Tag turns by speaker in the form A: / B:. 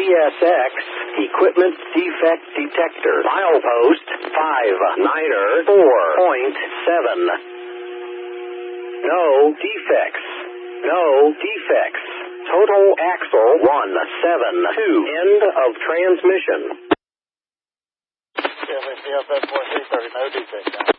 A: CSX Equipment Defect Detector. Milepost 59er 4.7. No defects. No defects. Total axle 172. End of transmission.
B: CFS 4330, no defects.